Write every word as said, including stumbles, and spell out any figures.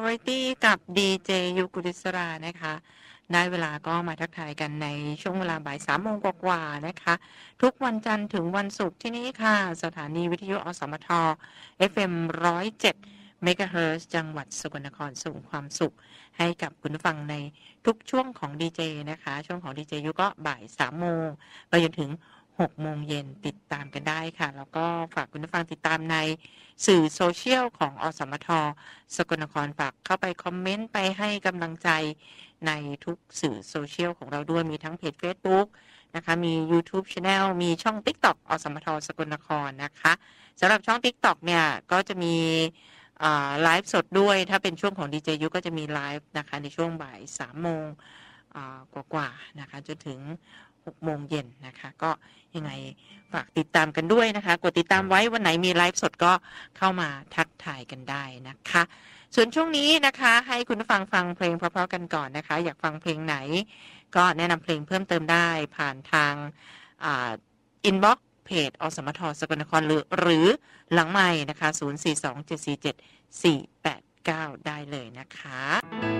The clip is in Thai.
Variety กับดีเจยุกุลิศรานะคะได้เวลาก็มาทักทายกันในช่วงเวลาบ่ายสามโมงกว่าๆนะคะทุกวันจันทร์ถึงวันศุกร์ที่นี่ค่ะสถานีวิทยุอสมท เอฟ เอ็ม หนึ่งศูนย์เจ็ด เมกะเฮิรตซ์ จังหวัดสกลนครส่งความสุขให้กับคุณผู้ฟังในทุกช่วงของดีเจนะคะช่วงของดีเจยุก็บ่ายสามโมงไปจนถึงหกโมงเย็นติดตามกันได้ค่ะแล้วก็ฝากคุณผู้ฟังติดตามในสื่อโซเชียลของอสมทสกลนครฝากเข้าไปคอมเมนต์ไปให้กำลังใจในทุกสื่อโซเชียลของเราด้วยมีทั้งเพจ Facebook นะคะมี YouTube Channel มีช่อง TikTok อสมทสกลนครนะคะสำหรับช่อง TikTok เนี่ยก็จะมีไลฟ์สดด้วยถ้าเป็นช่วงของดีเจยุก็จะมีไลฟ์นะคะในช่วงบ่ายสามโมงกว่าๆนะคะจนถึงหกโมงเย็นนะคะก็ยังไงฝากติดตามกันด้วยนะคะกดติดตามไว้วันไหนมีไลฟ์สดก็เข้ามาทักทายกันได้นะคะส่วนช่วงนี้นะคะให้คุณผู้ฟังฟังเพลงเพราะๆกันก่อนนะคะอยากฟังเพลงไหนก็แนะนำเพลงเพิ่มเติมได้ผ่านทางอินบ็อกซ์เพจอสมทสกลนครหรือหรือหลังไมค์นะคะศูนย์ สี่ สอง เจ็ด สี่ เจ็ด สี่ แปด เก้าได้เลยนะคะ